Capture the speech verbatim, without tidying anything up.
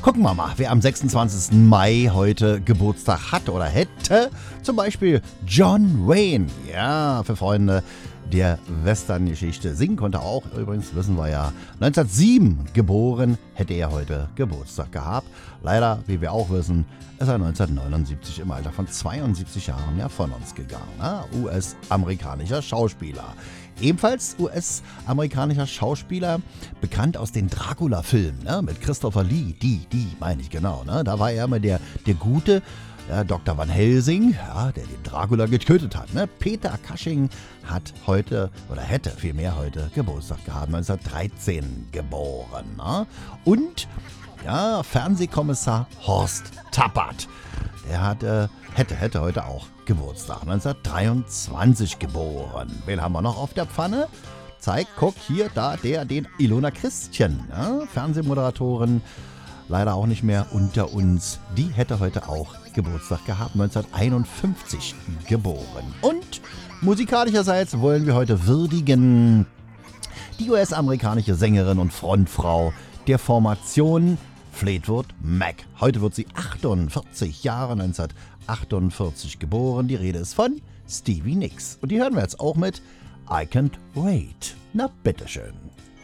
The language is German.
Gucken wir mal, wer am sechsundzwanzigsten Mai heute Geburtstag hat oder hätte. Zum Beispiel John Wayne. Ja, für Freunde der Western-Geschichte. Singen konnte er auch, übrigens wissen wir ja, neunzehnhundertsieben geboren, hätte er heute Geburtstag gehabt. Leider, wie wir auch wissen, ist er neunzehnhundertneunundsiebzig im Alter von zweiundsiebzig Jahren ja von uns gegangen. Ne? U S-amerikanischer Schauspieler. Ebenfalls U S-amerikanischer Schauspieler, bekannt aus den Dracula-Filmen, ne? Mit Christopher Lee, die, die meine ich genau. Ne? Da war er immer der, der Gute, ja, Doktor Van Helsing, ja, der den Dracula getötet hat. Ne? Peter Cushing hat heute, oder hätte vielmehr heute Geburtstag gehabt, neunzehnhundertdreizehn geboren. Ne? Und ja, Fernsehkommissar Horst Tappert, der hat, äh, hätte, hätte heute auch Geburtstag, neunzehnhundertdreiundzwanzig geboren. Wen haben wir noch auf der Pfanne? Zeig, guck, hier, da, der, den Ilona Christian, ne? Fernsehmoderatorin, leider auch nicht mehr unter uns. Die hätte heute auch Geburtstag gehabt, neunzehnhunderteinundfünfzig geboren. Und musikalischerseits wollen wir heute würdigen die U S-amerikanische Sängerin und Frontfrau der Formation Fleetwood Mac. Heute wird sie achtundvierzig Jahre, neunzehnhundertachtundvierzig geboren. Die Rede ist von Stevie Nicks. Und die hören wir jetzt auch mit I Can't Wait. Na, bitteschön.